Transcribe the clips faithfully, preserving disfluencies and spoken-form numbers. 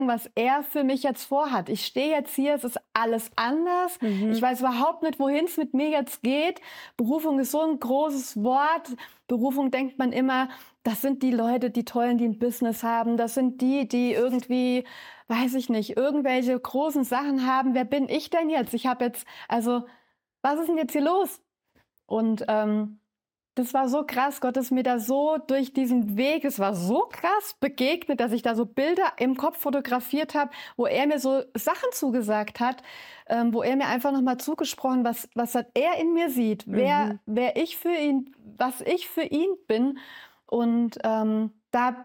was er für mich jetzt vorhat. Ich stehe jetzt hier, es ist alles anders. Mhm. Ich weiß überhaupt nicht, wohin es mit mir jetzt geht. Berufung ist so ein großes Wort. Berufung denkt man immer, das sind die Leute, die tollen, die ein Business haben. Das sind die, die irgendwie, weiß ich nicht, irgendwelche großen Sachen haben. Wer bin ich denn jetzt? Ich habe jetzt, also, was ist denn jetzt hier los? Und ähm, das war so krass, Gott ist mir da so durch diesen Weg, es war so krass begegnet, dass ich da so Bilder im Kopf fotografiert habe, wo er mir so Sachen zugesagt hat, ähm, wo er mir einfach nochmal zugesprochen, was, was hat er in mir sieht, wer, Mhm. wer ich für ihn, was ich für ihn bin. Und ähm, da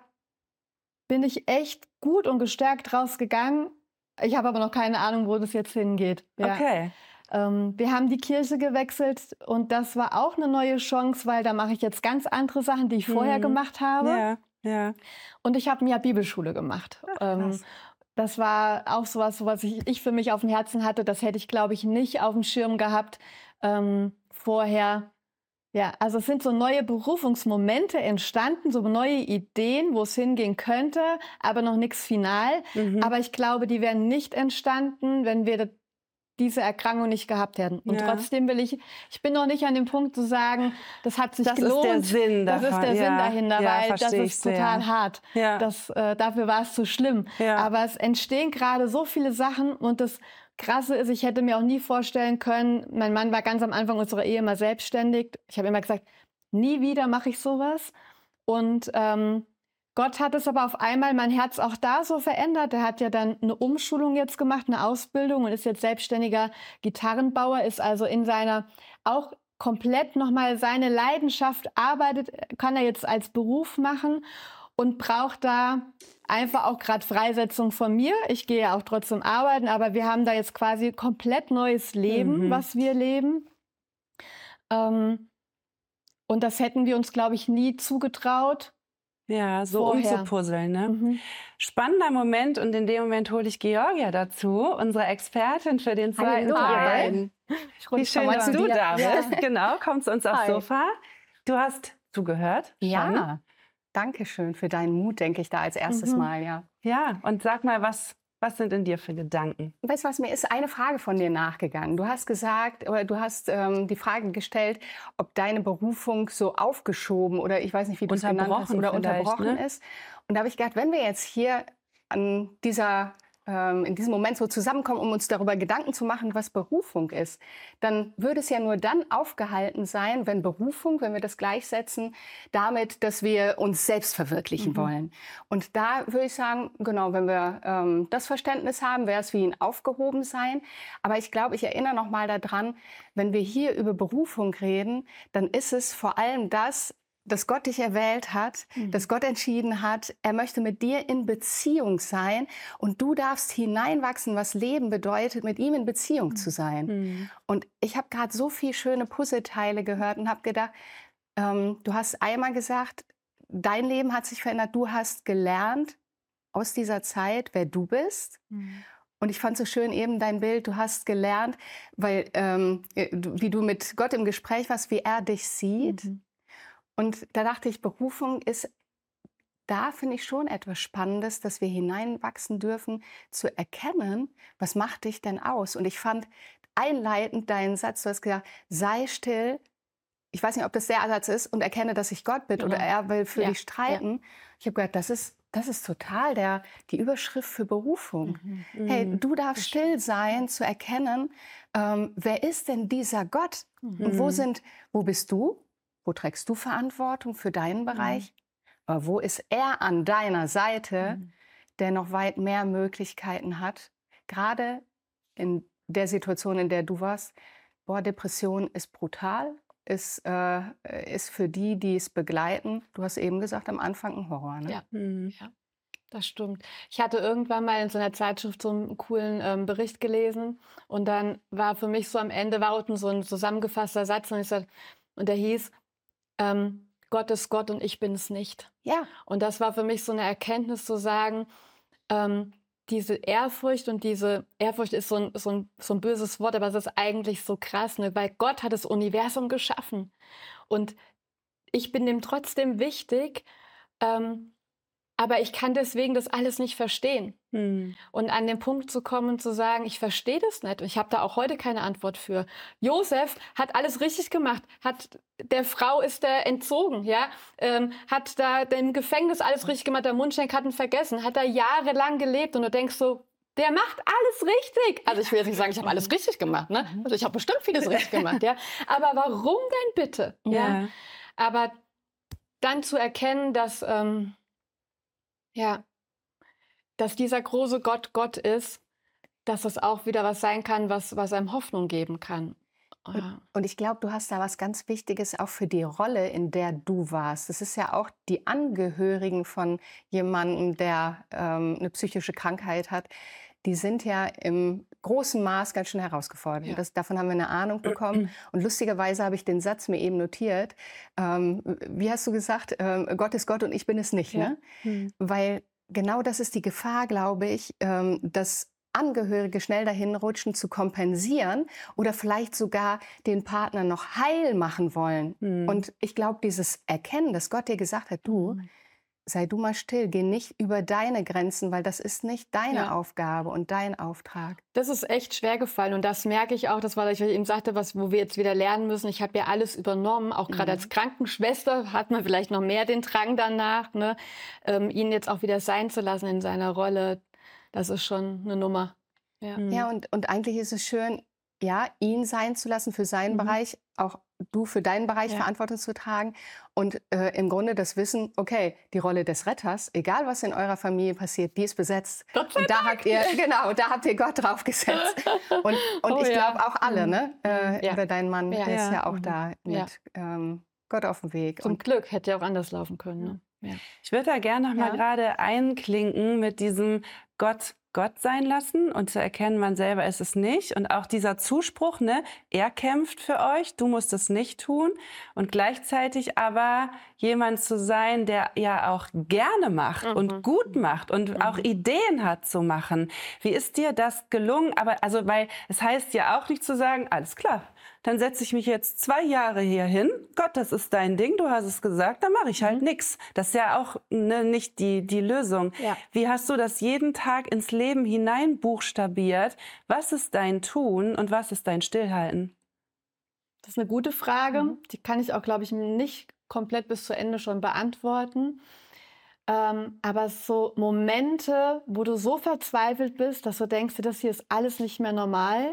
bin ich echt gut und gestärkt rausgegangen. Ich habe aber noch keine Ahnung, wo das jetzt hingeht. Ja. Okay. Ähm, wir haben die Kirche gewechselt und das war auch eine neue Chance, weil da mache ich jetzt ganz andere Sachen, die ich vorher Mhm. gemacht habe. Ja, ja. Und ich habe ein Jahr Bibelschule gemacht. Ach, ähm, krass. das war auch sowas, was ich, ich für mich auf dem Herzen hatte. Das hätte ich, glaube ich, nicht auf dem Schirm gehabt ähm, vorher. Ja, also es sind so neue Berufungsmomente entstanden, so neue Ideen, wo es hingehen könnte, aber noch nichts final. Mhm. Aber ich glaube, die wären nicht entstanden, wenn wir diese Erkrankung nicht gehabt hätten. Und Ja. trotzdem will ich, ich bin noch nicht an dem Punkt zu sagen, das hat sich Das ist gelohnt. der Sinn Das ist davon. der Sinn Ja, dahinter, ja, weil das verstehe ich ist total sehr. hart. Ja. Das, äh, dafür war es zu schlimm. Ja. Aber es entstehen gerade so viele Sachen und das Krasse ist, ich hätte mir auch nie vorstellen können, mein Mann war ganz am Anfang unserer Ehe mal selbstständig. Ich habe immer gesagt, nie wieder mache ich sowas. Und ähm, Gott hat es aber auf einmal mein Herz auch da so verändert. Er hat ja dann eine Umschulung jetzt gemacht, eine Ausbildung und ist jetzt selbstständiger Gitarrenbauer, ist also in seiner auch komplett nochmal seine Leidenschaft arbeitet, kann er jetzt als Beruf machen und braucht da einfach auch gerade Freisetzung von mir. Ich gehe ja auch trotzdem arbeiten, aber wir haben da jetzt quasi komplett neues Leben, Mhm. was wir leben. Ähm, und das hätten wir uns, glaube ich, nie zugetraut. Ja, so Vorher. umzupuzzeln, ne? Mhm. Spannender Moment und in dem Moment hole ich Georgia dazu, unsere Expertin für den zweiten Hallo, ihr Teil. beiden. Wie schön, dass du da bist. Ja. Genau, kommst uns aufs Hi. Sofa. Du hast zugehört schon? Ja, danke schön für deinen Mut, denke ich da als erstes Mhm. Mal, ja. Ja, und sag mal, was, was sind in dir für Gedanken? Weißt du was, mir ist eine Frage von dir nachgegangen. Du hast gesagt, oder du hast ähm, die Frage gestellt, ob deine Berufung so aufgeschoben oder ich weiß nicht, wie du es genannt hast, Unterbrochen oder vielleicht, unterbrochen ne? ist. Und da habe ich gedacht, wenn wir jetzt hier an dieser ähm, in diesem Moment so zusammenkommen, um uns darüber Gedanken zu machen, was Berufung ist, dann würde es ja nur dann aufgehalten sein, wenn Berufung, wenn wir das gleichsetzen, damit, dass wir uns selbst verwirklichen Mhm. wollen. Und da würde ich sagen, genau, wenn wir ähm, das Verständnis haben, wäre es wie ein Aufgehobensein. Aber ich glaube, ich erinnere noch mal daran, wenn wir hier über Berufung reden, dann ist es vor allem das, dass Gott dich erwählt hat, Mhm. dass Gott entschieden hat, er möchte mit dir in Beziehung sein und du darfst hineinwachsen, was Leben bedeutet, mit ihm in Beziehung zu sein. Mhm. Und ich habe gerade so viele schöne Puzzleteile gehört und habe gedacht, ähm, du hast einmal gesagt, dein Leben hat sich verändert, du hast gelernt aus dieser Zeit, wer du bist. Mhm. Und ich fand so schön eben dein Bild, du hast gelernt, weil, ähm, du- wie du mit Gott im Gespräch warst, wie er dich sieht. Mhm. Und da dachte ich, Berufung ist, da finde ich schon etwas Spannendes, dass wir hineinwachsen dürfen, zu erkennen, was macht dich denn aus? Und ich fand einleitend deinen Satz, du hast gesagt, sei still. Ich weiß nicht, ob das der Satz ist und erkenne, dass ich Gott bin oder Genau. er will für Ja, dich streiten. Ich habe gedacht, das ist, das ist total der, die Überschrift für Berufung. Mhm. Hey, Mhm. du darfst still sein, zu erkennen, ähm, wer ist denn dieser Gott? Und wo Mhm. sind, wo bist du? Wo trägst du Verantwortung für deinen Bereich? Aber wo ist er an deiner Seite, Mhm. der noch weit mehr Möglichkeiten hat? Gerade in der Situation, in der du warst, boah, Depression ist brutal, ist, äh, ist für die, die es begleiten, du hast eben gesagt, am Anfang ein Horror. Ne? Ja. Mhm. Ja, das stimmt. Ich hatte irgendwann mal in so einer Zeitschrift so einen coolen ähm, Bericht gelesen und dann war für mich so am Ende war unten so ein zusammengefasster Satz und, ich sag, und der hieß, ähm, Gott ist Gott und ich bin es nicht. Ja, Und das war für mich so eine Erkenntnis zu sagen, ähm, diese Ehrfurcht und diese Ehrfurcht ist so ein, so ein, so ein böses Wort, aber es ist eigentlich so krass, ne? Weil Gott hat das Universum geschaffen und ich bin dem trotzdem wichtig, ähm, aber ich kann deswegen das alles nicht verstehen. Hm. Und an den Punkt zu kommen und zu sagen, ich verstehe das nicht und ich habe da auch heute keine Antwort für. Josef hat alles richtig gemacht, hat der Frau ist er entzogen, ja, ähm, hat da im Gefängnis alles richtig gemacht, der Mundschenk hat ihn vergessen, hat da jahrelang gelebt und du denkst so, der macht alles richtig. Also ich will jetzt nicht sagen, ich habe alles richtig gemacht, ne? Also ich habe bestimmt vieles richtig gemacht, ja. Aber warum denn bitte? Ja. Ja. Aber dann zu erkennen, dass ähm, ja, dass dieser große Gott Gott ist, dass das auch wieder was sein kann, was, was einem Hoffnung geben kann. Ja. Und ich glaube, du hast da was ganz Wichtiges auch für die Rolle, in der du warst. Das ist ja auch die Angehörigen von jemandem, der ähm, eine psychische Krankheit hat. Die sind ja im großen Maß ganz schön herausgefordert. Ja. Das, davon haben wir eine Ahnung bekommen. Und lustigerweise habe ich den Satz mir eben notiert. Ähm, wie hast du gesagt? Ähm, Gott ist Gott und ich bin es nicht. Ja. Ne? Hm. Weil genau das ist die Gefahr, glaube ich, ähm, dass Angehörige schnell dahin rutschen, zu kompensieren oder vielleicht sogar den Partner noch heil machen wollen. Hm. Und ich glaube, dieses Erkennen, dass Gott dir gesagt hat, du, sei du mal still, geh nicht über deine Grenzen, weil das ist nicht deine Ja. Aufgabe und dein Auftrag. Das ist echt schwer gefallen und das merke ich auch, das war, ich eben sagte, was, wo wir jetzt wieder lernen müssen. Ich habe ja alles übernommen, auch gerade Mhm. als Krankenschwester hat man vielleicht noch mehr den Drang danach, ne? ähm, ihn jetzt auch wieder sein zu lassen in seiner Rolle. Das ist schon eine Nummer. Ja. Hm. Ja, und, und eigentlich ist es schön, ja, ihn sein zu lassen für seinen Mhm. Bereich, auch du für deinen Bereich Ja. Verantwortung zu tragen und äh, im Grunde das Wissen, okay, die Rolle des Retters, egal was in eurer Familie passiert, die ist besetzt. Gott sei Und da habt ihr, genau, da habt ihr Gott drauf gesetzt. Und, und Oh ich ja. glaube auch alle, Mhm. ne? Äh, Ja. Oder dein Mann Ja. ist Ja. ja auch Mhm. da mit Ja. ähm, Gott auf dem Weg. Zum Und Glück hätte ja auch anders laufen können. Ne? Ja. Ich würde da gerne noch mal Ja. gerade einklinken mit diesem Gott Gott sein lassen und zu erkennen, man selber ist es nicht. Und auch dieser Zuspruch, ne, er kämpft für euch, du musst es nicht tun. Und gleichzeitig aber jemand zu sein, der ja auch gerne macht Mhm. und gut macht und auch Ideen hat zu machen. Wie ist dir das gelungen? Aber also, weil es heißt ja auch nicht zu sagen, alles klar, dann setze ich mich jetzt zwei Jahre hier hin. Gott, das ist dein Ding, du hast es gesagt, dann mache ich halt nichts. Das ist ja auch ne, nicht die, die Lösung. Ja. Wie hast du das jeden Tag ins Leben hinein buchstabiert? Was ist dein Tun und was ist dein Stillhalten? Das ist eine gute Frage. Mhm. Die kann ich auch, glaube ich, nicht komplett bis zu Ende schon beantworten. Ähm, aber so Momente, wo du so verzweifelt bist, dass du denkst, das hier ist alles nicht mehr normal,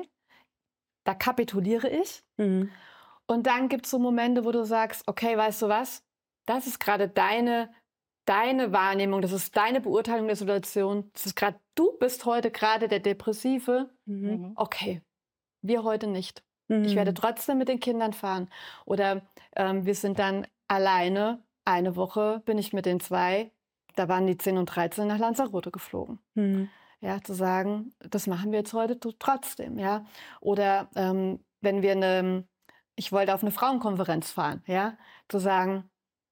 da kapituliere ich. Mhm. Und dann gibt es so Momente, wo du sagst, okay, weißt du was, das ist gerade deine, deine Wahrnehmung, das ist deine Beurteilung der Situation. Das ist gerade, du bist heute gerade der Depressive. Mhm. Okay, wir heute nicht. Mhm. Ich werde trotzdem mit den Kindern fahren. Oder ähm, wir sind dann alleine. Eine Woche bin ich mit den zwei, da waren die zehn und dreizehn, nach Lanzarote geflogen. Mhm. Ja, zu sagen, das machen wir jetzt heute tr- trotzdem. Ja? Oder ähm, wenn wir eine, ich wollte auf eine Frauenkonferenz fahren, ja, zu sagen,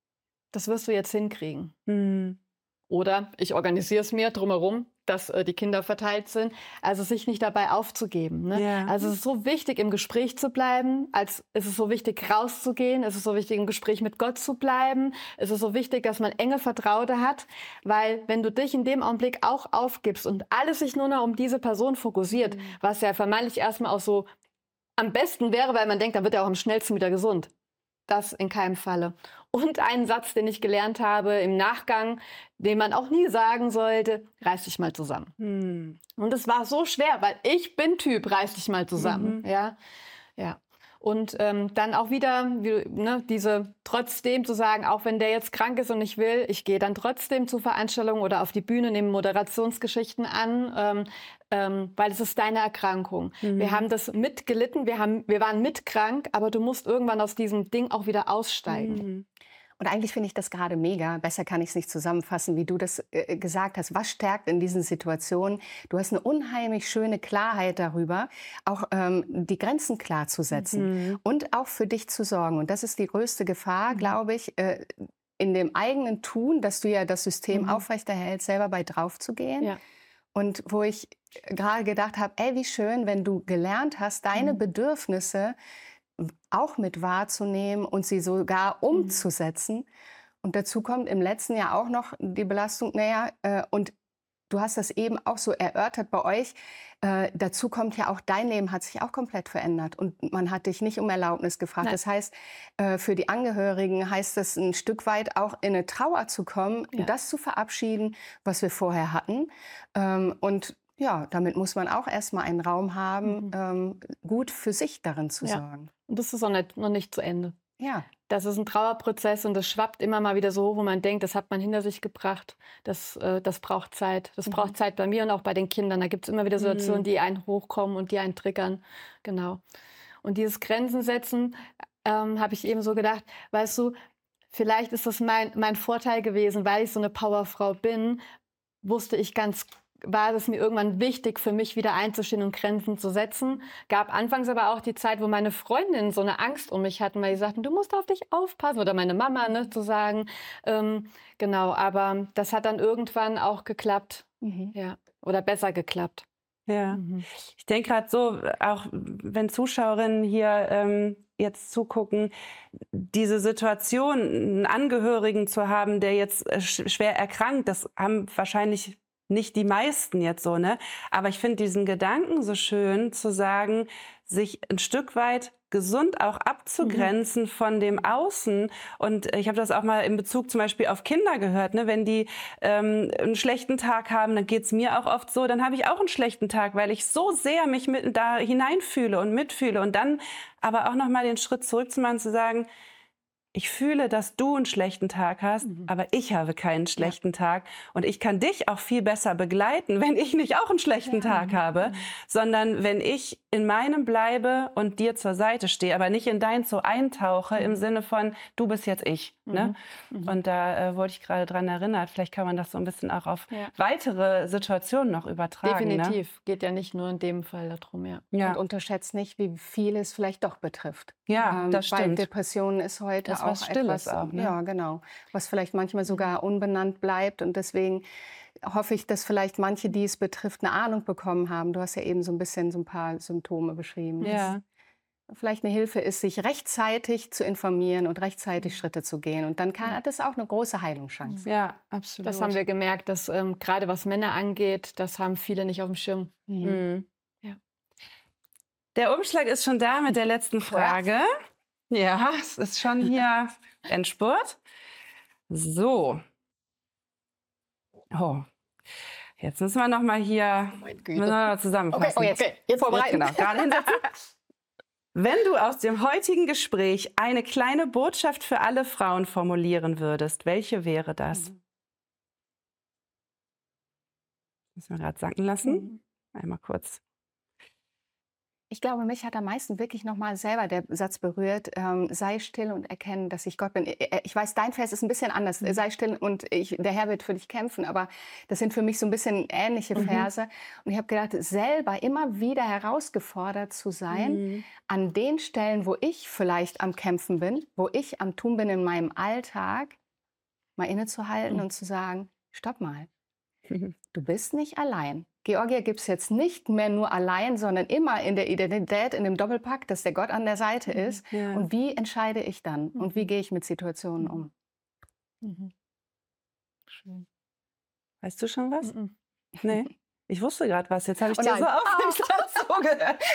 das wirst du jetzt hinkriegen. Mhm. Oder ich organisiere es mir drumherum, dass äh, die Kinder verteilt sind. Also sich nicht dabei aufzugeben. Ne? Ja. Also es ist so wichtig, im Gespräch zu bleiben. Als es ist so wichtig, rauszugehen. Es ist so wichtig, im Gespräch mit Gott zu bleiben. Es ist so wichtig, dass man enge Vertraute hat. Weil wenn du dich in dem Augenblick auch aufgibst und alles sich nur noch um diese Person fokussiert, Mhm. was ja vermeintlich erstmal auch so am besten wäre, weil man denkt, dann wird er auch am schnellsten wieder gesund. Das in keinem Falle. Und einen Satz, den ich gelernt habe im Nachgang, den man auch nie sagen sollte, reiß dich mal zusammen. Mhm. Und es war so schwer, weil ich bin Typ, reiß dich mal zusammen. Mhm. Ja, ja. Und ähm, dann auch wieder wie, ne, diese trotzdem zu sagen, auch wenn der jetzt krank ist und ich will, ich gehe dann trotzdem zu Veranstaltungen oder auf die Bühne, nehme Moderationsgeschichten an, ähm, ähm, weil es ist deine Erkrankung. Mhm. Wir haben das mitgelitten, wir, haben, wir waren mitkrank, aber du musst irgendwann aus diesem Ding auch wieder aussteigen. Mhm. Und eigentlich finde ich das gerade mega. Besser kann ich es nicht zusammenfassen, wie du das äh, gesagt hast. Was stärkt in diesen Situationen? Du hast eine unheimlich schöne Klarheit darüber, auch ähm, die Grenzen klar zu setzen Mhm. und auch für dich zu sorgen. Und das ist die größte Gefahr, Mhm. glaube ich, äh, in dem eigenen Tun, dass du ja das System Mhm. aufrechterhältst, selber bei drauf zu gehen. Ja. Und wo ich gerade gedacht habe, ey, wie schön, wenn du gelernt hast, deine Mhm. Bedürfnisse auch mit wahrzunehmen und sie sogar umzusetzen. Und dazu kommt im letzten Jahr auch noch die Belastung, naja, äh, und du hast das eben auch so erörtert bei euch. Äh, dazu kommt ja auch, dein Leben hat sich auch komplett verändert und man hat dich nicht um Erlaubnis gefragt. Nein. Das heißt, äh, für die Angehörigen heißt das ein Stück weit auch in eine Trauer zu kommen, Ja. das zu verabschieden, was wir vorher hatten. Ähm, und ja, damit muss man auch erstmal einen Raum haben, Mhm. ähm, gut für sich darin zu Ja. sorgen. Und das ist auch nicht, noch nicht zu Ende. Ja. Das ist ein Trauerprozess und das schwappt immer mal wieder so hoch, wo man denkt, das hat man hinter sich gebracht. Das, äh, das braucht Zeit. Das Mhm. braucht Zeit bei mir und auch bei den Kindern. Da gibt es immer wieder Situationen, Mhm. die einen hochkommen und die einen triggern. Genau. Und dieses Grenzen setzen, ähm, habe ich eben so gedacht, weißt du, vielleicht ist das mein, mein Vorteil gewesen, weil ich so eine Powerfrau bin, wusste ich ganz war es mir irgendwann wichtig, für mich wieder einzustehen und Grenzen zu setzen. Gab anfangs aber auch die Zeit, wo meine Freundinnen so eine Angst um mich hatten, weil sie sagten, du musst auf dich aufpassen. Oder meine Mama, ne, zu sagen. Ähm, genau, aber das hat dann irgendwann auch geklappt. Mhm. Ja, oder besser geklappt. Ja. Mhm. Ich denke gerade so, auch wenn Zuschauerinnen hier ähm, jetzt zugucken, diese Situation, einen Angehörigen zu haben, der jetzt äh, sch- schwer erkrankt, das haben wahrscheinlich nicht die meisten jetzt so, ne? Aber ich finde diesen Gedanken so schön, zu sagen, sich ein Stück weit gesund auch abzugrenzen von dem Außen. Und ich habe das auch mal in Bezug zum Beispiel auf Kinder gehört, ne? Wenn die ähm, einen schlechten Tag haben, dann geht's mir auch oft so, dann habe ich auch einen schlechten Tag, weil ich so sehr mich mit da hineinfühle und mitfühle. Und dann aber auch noch mal den Schritt zurückzumachen, zu sagen, ich fühle, dass du einen schlechten Tag hast, Mhm. aber ich habe keinen schlechten Tag. Und ich kann dich auch viel besser begleiten, wenn ich nicht auch einen schlechten Tag habe, Mhm. sondern wenn ich in meinem bleibe und dir zur Seite stehe, aber nicht in dein so eintauche im Sinne von, du bist jetzt ich. Ne? Mhm. Und da äh, wurde ich gerade dran erinnert. Vielleicht kann man das so ein bisschen auch auf Ja. weitere Situationen noch übertragen. Ne? Definitiv. Geht ja nicht nur in dem Fall darum, ja. Und Ja, unterschätzt nicht, wie viel es vielleicht doch betrifft. ja, Ähm, das Weil stimmt. Depression ist heute Das ist auch was Stilles etwas, auch, ne? ja, genau, was vielleicht manchmal sogar unbenannt bleibt. Und deswegen hoffe ich, dass vielleicht manche, die es betrifft, eine Ahnung bekommen haben. Du hast ja eben so ein bisschen so ein paar Symptome beschrieben. Ja. Dass vielleicht eine Hilfe ist, sich rechtzeitig zu informieren und rechtzeitig Schritte zu gehen. Und dann kann, hat es auch eine große Heilungschance. Ja, absolut. Das haben wir gemerkt, dass ähm, gerade was Männer angeht, das haben viele nicht auf dem Schirm. Mhm. Ja. Der Umschlag ist schon da mit der letzten Frage. Ja, es ist schon hier Endspurt. So. Oh. Jetzt müssen wir noch mal hier müssen wir mal zusammenfassen. Okay, okay, jetzt vorbereiten. Genau, gerade hinsetzen. Wenn du aus dem heutigen Gespräch eine kleine Botschaft für alle Frauen formulieren würdest, welche wäre das? Müssen wir gerade sacken lassen. Einmal kurz. Ich glaube, mich hat am meisten wirklich noch mal selber der Satz berührt, ähm, sei still und erkennen, dass ich Gott bin. I- Ich weiß, dein Vers ist ein bisschen anders, sei still und ich, der Herr wird für dich kämpfen, aber das sind für mich so ein bisschen ähnliche Verse. Und ich habe gedacht, selber immer wieder herausgefordert zu sein, Mhm. an den Stellen, wo ich vielleicht am Kämpfen bin, wo ich am Tun bin in meinem Alltag, mal innezuhalten Mhm. und zu sagen, stopp mal, du bist nicht allein. Georgia gibt es jetzt nicht mehr nur allein, sondern immer in der Identität, in dem Doppelpack, dass der Gott an der Seite ist. Ja. Und wie entscheide ich dann? Und wie gehe ich mit Situationen um? Mhm. Schön. Weißt du schon was? Mhm. Nee. Ich wusste gerade was. Jetzt habe ich Oh dir nein. so aufmerksam zugehört.